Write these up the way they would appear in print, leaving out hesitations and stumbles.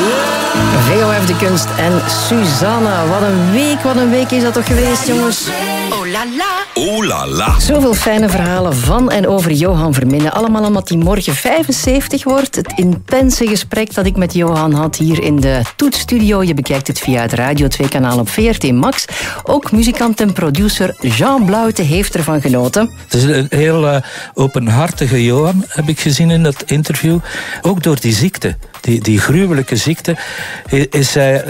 VOF de Kunst en Susanna. Wat een week is dat toch geweest, jongens? Oh la la. Oh la la. Zoveel fijne verhalen van en over Johan Verminnen. Allemaal omdat hij morgen 75 wordt. Het intense gesprek dat ik met Johan had hier in de Toetstudio. Je bekijkt het via het Radio 2-kanaal op VRT Max. Ook muzikant en producer Jean Blauwte heeft ervan genoten. Het is een heel openhartige Johan, heb ik gezien in dat interview. Ook door die ziekte. Die gruwelijke ziekte is hij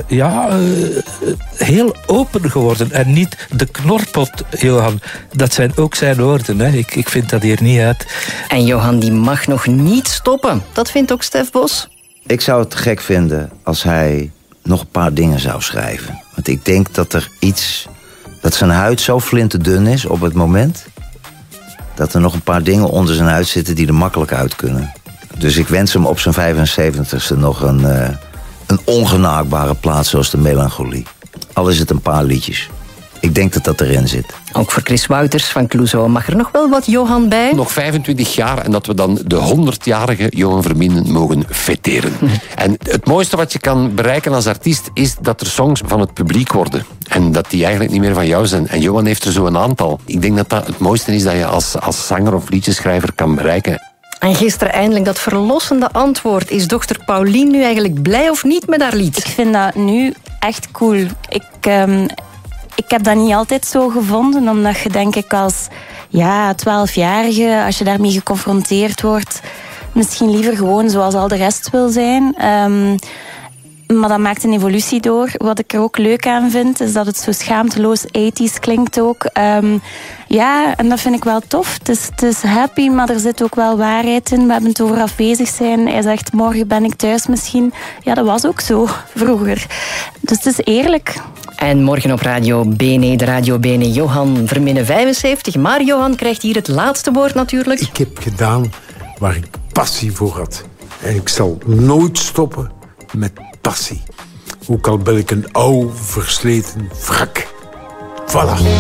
heel open geworden. En niet de knorpot, Johan. Dat zijn ook zijn woorden. Hè. Ik vind dat hier niet uit. En Johan die mag nog niet stoppen. Dat vindt ook Stef Bos. Ik zou het gek vinden als hij nog een paar dingen zou schrijven. Want ik denk dat zijn huid zo flinterdun is op het moment, dat er nog een paar dingen onder zijn huid zitten die er makkelijk uit kunnen. Dus ik wens hem op zijn 75ste nog een ongenaakbare plaats zoals de Melancholie. Al is het een paar liedjes. Ik denk dat dat erin zit. Ook voor Chris Wouters van Clouseau mag er nog wel wat Johan bij. Nog 25 jaar en dat we dan de 100-jarige Johan Verminnen mogen fêteren. En het mooiste wat je kan bereiken als artiest is dat er songs van het publiek worden. En dat die eigenlijk niet meer van jou zijn. En Johan heeft er zo een aantal. Ik denk dat dat het mooiste is dat je als zanger of liedjeschrijver kan bereiken. En gisteren eindelijk dat verlossende antwoord. Is dochter Paulien nu eigenlijk blij of niet met haar lied? Ik vind dat nu echt cool. Ik heb dat niet altijd zo gevonden, omdat je denk ik als 12-jarige, als je daarmee geconfronteerd wordt, misschien liever gewoon zoals al de rest wil zijn. Maar dat maakt een evolutie door. Wat ik er ook leuk aan vind, is dat het zo schaamteloos 80's klinkt ook. En dat vind ik wel tof. Het is happy, maar er zit ook wel waarheid in. We hebben het over afwezig zijn. Hij zegt, morgen ben ik thuis misschien. Ja, dat was ook zo vroeger. Dus het is eerlijk. En morgen op Radio Bene, de Radio Bene, Johan Verminnen 75. Maar Johan krijgt hier het laatste woord natuurlijk. Ik heb gedaan waar ik passie voor had. En ik zal nooit stoppen met passie. Ook al ben ik een oud, versleten wrak. Voilà.